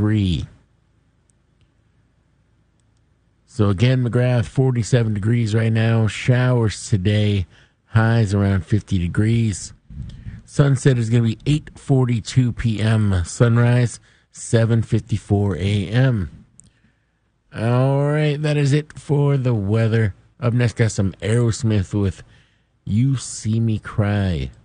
53. So again, McGrath, 47 degrees right now. Showers today. Highs around 50 degrees. Sunset is going to be 8:42 p.m. Sunrise, 7:54 a.m. All right, that is it for the weather. Up next, got some Aerosmith with You See Me Cry.